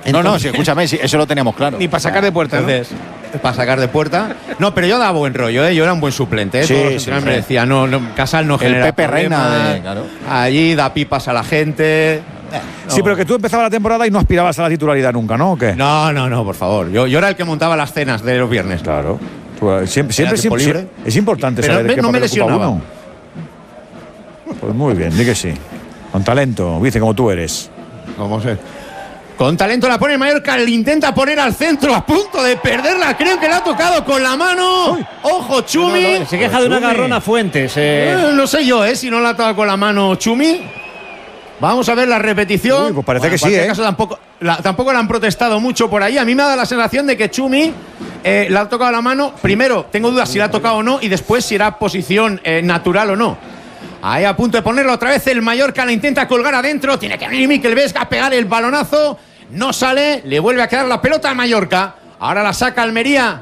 No, sí, escúchame, sí, eso lo teníamos claro. Ni para sacar de puerta, entonces, para sacar de puerta. No, pero yo daba buen rollo, yo era un buen suplente. Sí, todos los sí, entrenadores sí. me decían, no, Casal no genera Pepe Reina problemas, claro. allí da pipas a la gente. No. Sí, pero que tú empezabas la temporada y no aspirabas a la titularidad nunca, ¿no? ¿O qué? No, por favor. Yo era el que montaba las cenas de los viernes. Claro. Siempre tiempo libre. es importante Pero saber qué no me papel ocupa lesionaba. uno. Pues muy bien, di que sí. Con talento, dice como tú eres. Vamos a ver. Con talento la pone el Mallorca, le intenta poner al centro, a punto de perderla. Creo que la ha tocado con la mano. Uy. Ojo, Chumi. Se queja de un agarrón a Fuentes. No sé yo, si no la ha tocado con la mano Chumi. Vamos a ver la repetición. Uy, pues parece que en sí, cualquier caso, tampoco le han protestado mucho por ahí. A mí me ha dado la sensación de que Chumi le ha tocado la mano. Primero, tengo dudas si la ha tocado o no, y después si era posición natural o no. Ahí a punto de ponerlo otra vez el Mallorca, la intenta colgar adentro. Tiene que venir Mikel Vesga a pegar el balonazo. No sale, le vuelve a quedar la pelota al Mallorca. Ahora la saca Almería.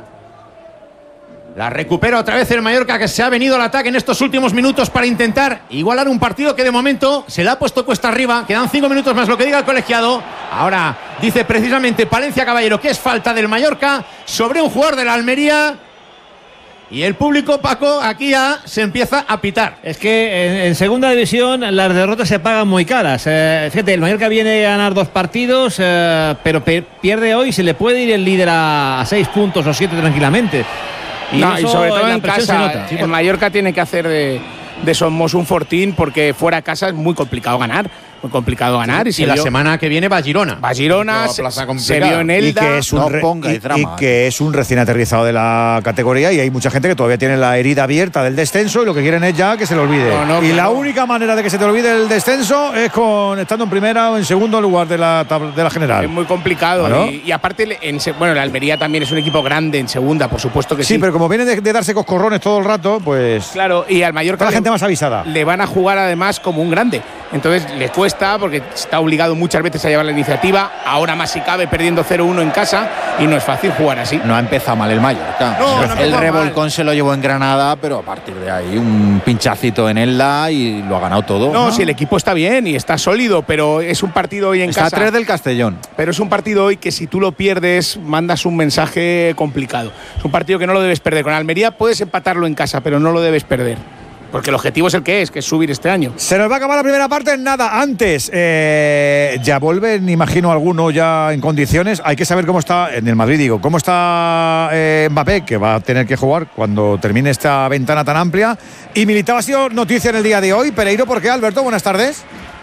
La recupera otra vez el Mallorca, que se ha venido al ataque en estos últimos minutos para intentar igualar un partido que de momento se le ha puesto cuesta arriba. Quedan 5 minutos más, lo que diga el colegiado. Ahora dice precisamente Palencia Caballero que es falta del Mallorca sobre un jugador de la Almería. Y el público, Paco, aquí ya se empieza a pitar. Es que en segunda división las derrotas se pagan muy caras. Fíjate, el Mallorca viene a ganar 2 partidos, pero pierde hoy. Se le puede ir el líder a 6 puntos o 7 tranquilamente. Y sobre todo en casa, Sí, el Mallorca tiene que hacer de Somos un fortín, porque fuera de casa es muy complicado ganar. Muy complicado ganar. Y la semana que viene va a Girona. Va a Girona, se vio en Elda. Y que es un recién aterrizado de la categoría, y hay mucha gente que todavía tiene la herida abierta del descenso y lo que quieren es ya que se le olvide. Y la única manera de que se te olvide el descenso es estando en primera o en segundo lugar de la general. Es muy complicado. ¿No? Y aparte, la Almería también es un equipo grande en segunda, por supuesto que sí. Sí, pero como viene de darse coscorrones todo el rato, pues. Claro, y al Mallorca la gente más avisada. Le van a jugar además como un grande. Entonces le cuesta, porque está obligado muchas veces a llevar la iniciativa. Ahora más si cabe, perdiendo 0-1 en casa, y no es fácil jugar así. No ha empezado mal el Mallorca. El revolcón se lo llevó en Granada, pero a partir de ahí un pinchacito en Elda y lo ha ganado todo. No, si el equipo está bien y está sólido, pero es un partido hoy en casa. Está a 3 del Castellón. Pero es un partido hoy que si tú lo pierdes, mandas un mensaje complicado. Es un partido que no lo debes perder. Con Almería puedes empatarlo en casa, pero no lo debes perder. Porque el objetivo es el que es subir este año. Se nos va a acabar la primera parte en nada. Antes, ya vuelven, imagino, alguno ya en condiciones. Hay que saber cómo está, en el Madrid digo, cómo está Mbappé, que va a tener que jugar cuando termine esta ventana tan amplia. Y Militao ha sido noticia en el día de hoy. Pereiro, ¿por qué, Alberto? Buenas tardes.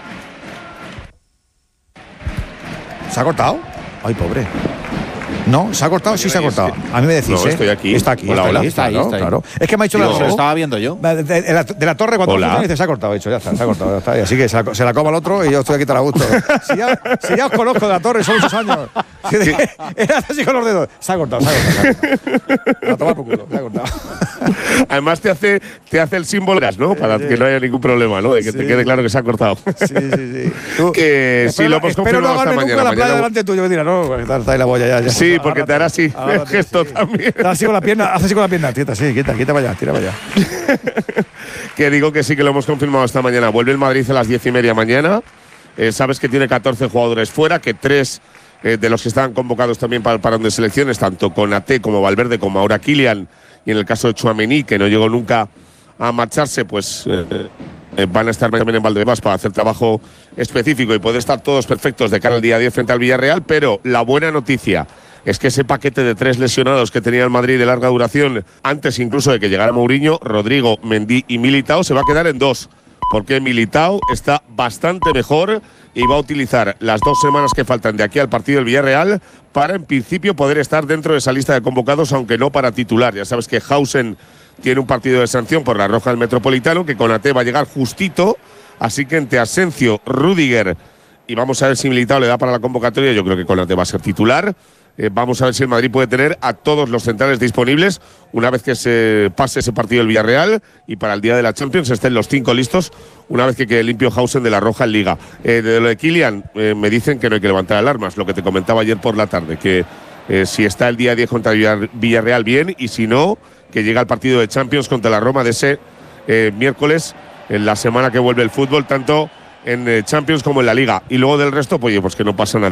¿Se ha cortado? Ay, pobre. ¿No? ¿Se ha cortado? Sí, se ha cortado. A mí me decís, no, estoy aquí. Está aquí. Hola, está hola. ahí, claro. Es que me ha dicho lo estaba viendo yo. De la torre, cuando me dice, se ha cortado. He dicho, ya está, se ha cortado. Ya está. Y así que se la coma el otro y yo estoy aquí tan a gusto. Si ya os conozco de la torre, son muchos años. Era así con los dedos. Se ha cortado. A tomar por culo, se ha cortado. Además te hace el símbolo, ¿no? Para que no haya ningún problema, ¿no? De que te quede claro que se ha cortado. Sí. Que sí lo hemos confirmado esta mañana. Nunca la playa delante tuyo, me dirá, no, está ahí la boya ya. Sí, porque te hará así el gesto también. Hace así con la pierna, quieta, sí, quieta para allá, tira para allá. Que digo que sí que lo hemos confirmado esta mañana. Vuelve el Madrid a las 10:30 mañana. Sabes que tiene 14 jugadores fuera, que 3 de los que estaban convocados también para el parón de selecciones, tanto Konaté como Valverde, como ahora Kylian, y en el caso de Tchouaméni, que no llegó nunca a marcharse, pues van a estar también en Valdebebas para hacer trabajo específico y poder estar todos perfectos de cara al día 10 frente al Villarreal. Pero la buena noticia es que ese paquete de 3 lesionados que tenía el Madrid de larga duración, antes incluso de que llegara Mourinho, Rodrigo, Mendy y Militao, se va a quedar en 2. Porque Militao está bastante mejor y va a utilizar las 2 semanas que faltan de aquí al partido del Villarreal para, en principio, poder estar dentro de esa lista de convocados, aunque no para titular. Ya sabes que Hausen tiene un partido de sanción por la roja del Metropolitano, que Konaté va a llegar justito, así que entre Asencio, Rüdiger y vamos a ver si Militao le da para la convocatoria. Yo creo que Konaté va a ser titular. Vamos a ver si el Madrid puede tener a todos los centrales disponibles una vez que se pase ese partido del Villarreal y para el día de la Champions estén los 5 listos una vez que quede limpio Hausen de la roja en Liga. De lo de Kylian, me dicen que no hay que levantar alarmas, lo que te comentaba ayer por la tarde, que si está el día 10 contra Villarreal, bien, y si no, que llega el partido de Champions contra la Roma de ese miércoles, en la semana que vuelve el fútbol, tanto en Champions como en la Liga. Y luego del resto, pues que no pasa nada.